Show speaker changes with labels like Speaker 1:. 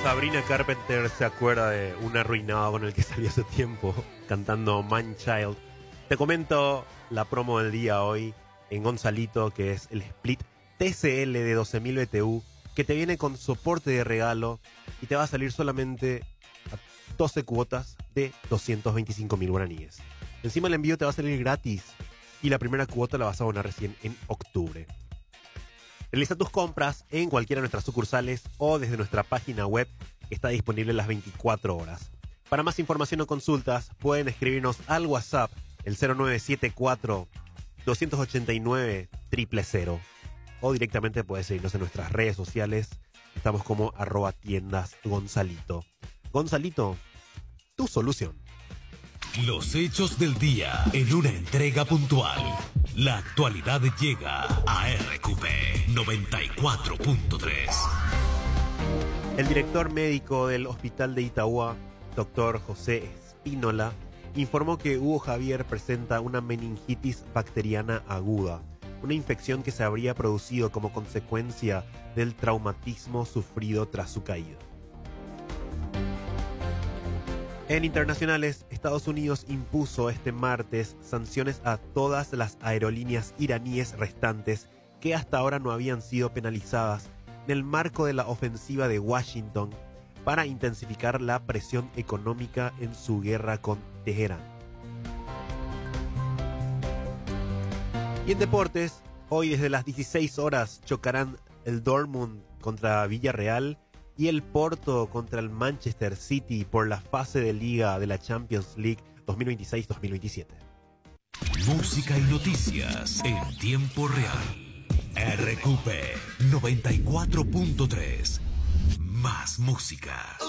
Speaker 1: Sabrina Carpenter se acuerda de un arruinado con el que salió hace tiempo cantando Man Child. Te comento la promo del día hoy en Gonzalito, que es el split TCL de 12.000 BTU, que te viene con soporte de regalo y te va a salir solamente a 12 cuotas de 225.000 guaraníes. Encima el envío te va a salir gratis y la primera cuota la vas a abonar recién en octubre. Realiza tus compras en cualquiera de nuestras sucursales o desde nuestra página web, que está disponible las 24 horas. Para más información o consultas, pueden escribirnos al WhatsApp, el 0974 289 000, o directamente puedes seguirnos en nuestras redes sociales. Estamos como @tiendasgonzalito. Gonzalito, tu solución.
Speaker 2: Los hechos del día en una entrega puntual. La actualidad llega a RQP 94.3.
Speaker 1: El director médico del hospital de Itauguá, doctor José Espínola, informó que Hugo Javier presenta una meningitis bacteriana aguda, una infección que se habría producido como consecuencia del traumatismo sufrido tras su caída. En internacionales, Estados Unidos impuso este martes sanciones a todas las aerolíneas iraníes restantes que hasta ahora no habían sido penalizadas en el marco de la ofensiva de Washington para intensificar la presión económica en su guerra con Teherán. Y en deportes, hoy desde las 16 horas chocarán el Dortmund contra Villarreal y el Porto contra el Manchester City por la fase de liga de la Champions League 2026-2027.
Speaker 2: Música y noticias en tiempo real. RQP 94.3. Más música.